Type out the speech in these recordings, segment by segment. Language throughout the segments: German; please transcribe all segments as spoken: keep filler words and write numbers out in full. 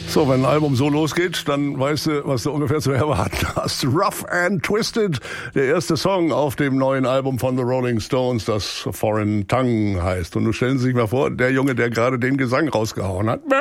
So, wenn ein Album so losgeht, dann weißt du, was du ungefähr zu erwarten hast. Rough and Twisted, der erste Song auf dem neuen Album von The Rolling Stones, das Foreign Tongue heißt. Und nun stellen Sie sich mal vor, der Junge, der gerade den Gesang rausgehauen hat,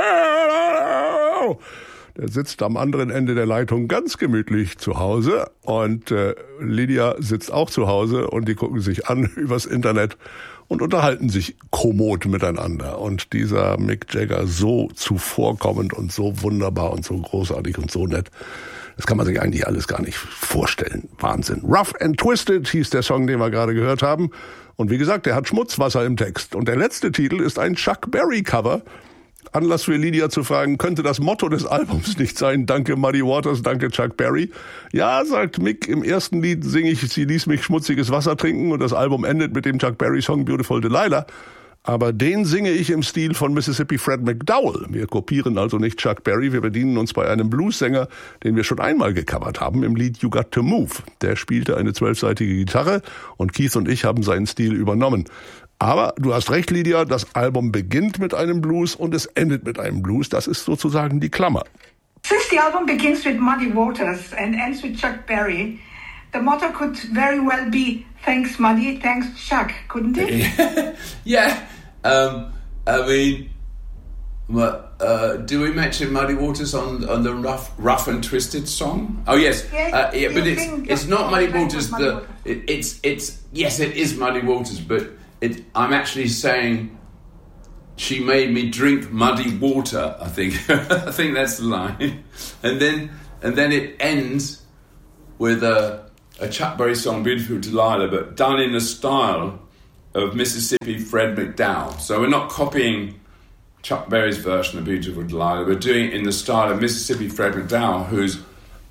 der sitzt am anderen Ende der Leitung ganz gemütlich zu Hause und äh, Lydia sitzt auch zu Hause und die gucken sich an übers Internet und unterhalten sich kommod miteinander. Und dieser Mick Jagger, so zuvorkommend und so wunderbar und so großartig und so nett, das kann man sich eigentlich alles gar nicht vorstellen. Wahnsinn. Rough and Twisted hieß der Song, den wir gerade gehört haben. Und wie gesagt, der hat Schmutzwasser im Text. Und der letzte Titel ist ein Chuck Berry Cover. Anlass für Lydia zu fragen, könnte das Motto des Albums nicht sein, danke Muddy Waters, danke Chuck Berry? Ja, sagt Mick, im ersten Lied singe ich, sie ließ mich schmutziges Wasser trinken und das Album endet mit dem Chuck Berry Song Beautiful Delilah. Aber den singe ich im Stil von Mississippi Fred McDowell. Wir kopieren also nicht Chuck Berry, wir bedienen uns bei einem Bluessänger, den wir schon einmal gecovert haben im Lied You Got to Move. Der spielte eine zwölfseitige Gitarre und Keith und ich haben seinen Stil übernommen. Aber du hast recht, Lydia, das Album beginnt mit einem Blues und es endet mit einem Blues. Das ist sozusagen die Klammer. Since the album begins with Muddy Waters and ends with Chuck Berry, the motto could very well be thanks Muddy, thanks Chuck, couldn't it? Yeah, um, I mean, uh, do we mention Muddy Waters on, on the rough, rough and Twisted song? Oh yes, yes uh, yeah, but it's it's not Muddy Waters. Muddy The Waters. it, it's it's yes, it is Muddy Waters, but it, I'm actually saying she made me drink muddy water. I think I think that's the line, and then and then it ends with a a Chuck Berry song, Beautiful Delilah, but done in the style of Mississippi Fred McDowell. So we're not copying Chuck Berry's version of Beautiful Delilah. We're doing it in the style of Mississippi Fred McDowell, who's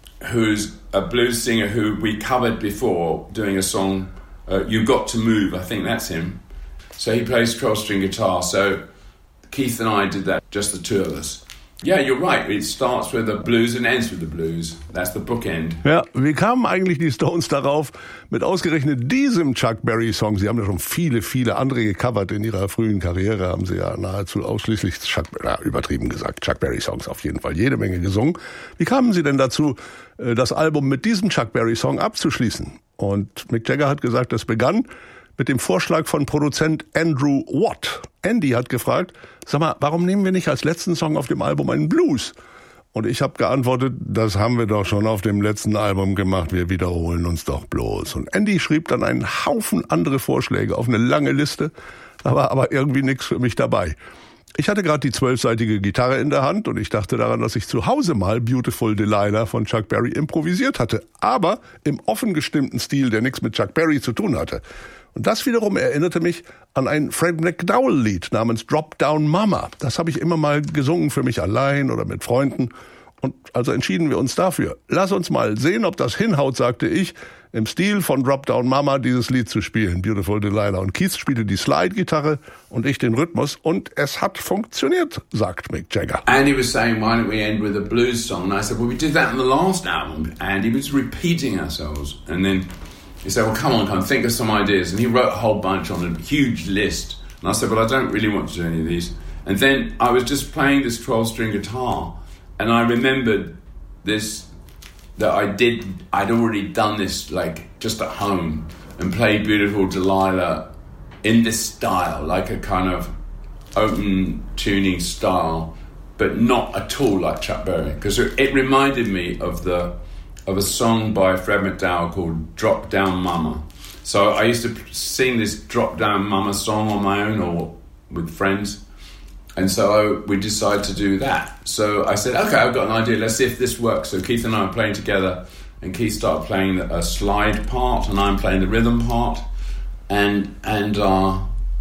who's a blues singer who we covered before, doing a song, uh, You Got to Move, I think that's him. So he plays twelve-string guitar. So Keith and I did that, just the two of us. Yeah, you're right. It starts with the blues and ends with the blues. That's the bookend. Ja, wie kamen eigentlich die Stones darauf, mit ausgerechnet diesem Chuck Berry-Song? Sie haben ja schon viele, viele andere gecovert in ihrer frühen Karriere, haben sie ja nahezu ausschließlich, Chuck, na, übertrieben gesagt, Chuck Berry-Songs auf jeden Fall, jede Menge gesungen. Wie kamen Sie denn dazu, das Album mit diesem Chuck Berry-Song abzuschließen? Und Mick Jagger hat gesagt, das begann mit dem Vorschlag von Produzent Andrew Watt. Andy hat gefragt, sag mal, warum nehmen wir nicht als letzten Song auf dem Album einen Blues? Und ich habe geantwortet, das haben wir doch schon auf dem letzten Album gemacht, wir wiederholen uns doch bloß. Und Andy schrieb dann einen Haufen andere Vorschläge auf eine lange Liste, da war aber irgendwie nichts für mich dabei. Ich hatte gerade die zwölfseitige Gitarre in der Hand und ich dachte daran, dass ich zu Hause mal Beautiful Delilah von Chuck Berry improvisiert hatte, aber im offen gestimmten Stil, der nichts mit Chuck Berry zu tun hatte. Und das wiederum erinnerte mich an ein Fred McDowell-Lied namens Drop Down Mama. Das habe ich immer mal gesungen für mich allein oder mit Freunden. Und also entschieden wir uns dafür. Lass uns mal sehen, ob das hinhaut, sagte ich, im Stil von Drop Down Mama dieses Lied zu spielen, Beautiful Delilah. Und Keith spielte die Slide-Gitarre und ich den Rhythmus. Und es hat funktioniert, sagt Mick Jagger. Andy was saying, why don't we end with a blues song? And I said, well, we did that in the last album. Andy was repeating ourselves. And then he said, well, come on, come think of some ideas. And he wrote a whole bunch on a huge list. And I said, well, I don't really want to do any of these. And then I was just playing this twelve-string guitar. And I remembered this, that I did, I'd already done this, like, just at home. And played Beautiful Delilah in this style, like a kind of open tuning style. But not at all like Chuck Berry. Because it, it reminded me of the... of a song by Fred McDowell called Drop Down Mama. So I used to sing this Drop Down Mama song on my own or with friends. And so we decided to do that. So I said, okay, I've got an idea. Let's see if this works. So Keith and I are playing together. And Keith started playing a slide part and I'm playing the rhythm part. And and uh,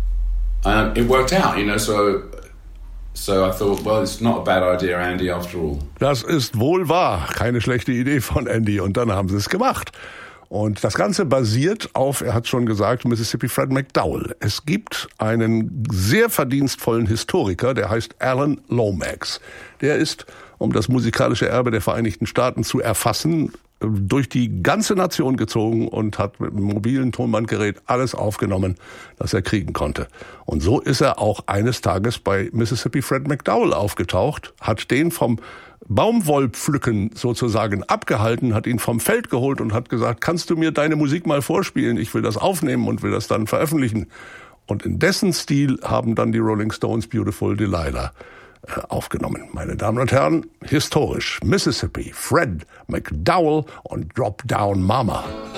uh, it worked out, you know, so... So I thought, well, it's not a bad idea, Andy, after all. Das ist wohl wahr. Keine schlechte Idee von Andy. Und dann haben sie es gemacht. Und das Ganze basiert auf, er hat schon gesagt, Mississippi Fred McDowell. Es gibt einen sehr verdienstvollen Historiker, der heißt Alan Lomax. Der ist, um das musikalische Erbe der Vereinigten Staaten zu erfassen, durch die ganze Nation gezogen und hat mit einem mobilen Tonbandgerät alles aufgenommen, das er kriegen konnte. Und so ist er auch eines Tages bei Mississippi Fred McDowell aufgetaucht, hat den vom Baumwollpflücken sozusagen abgehalten, hat ihn vom Feld geholt und hat gesagt, kannst du mir deine Musik mal vorspielen? Ich will das aufnehmen und will das dann veröffentlichen. Und in dessen Stil haben dann die Rolling Stones Beautiful Delilah äh, aufgenommen. Meine Damen und Herren, historisch Mississippi Fred McDowell und Drop Down Mama.